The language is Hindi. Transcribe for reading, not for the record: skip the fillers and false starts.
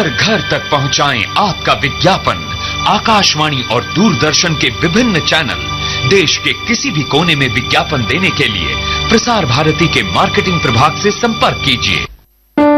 घर घर तक पहुंचाएं आपका विज्ञापन। आकाशवाणी और दूरदर्शन के विभिन्न चैनल, देश के किसी भी कोने में विज्ञापन देने के लिए प्रसार भारती के मार्केटिंग प्रभाग से संपर्क कीजिए।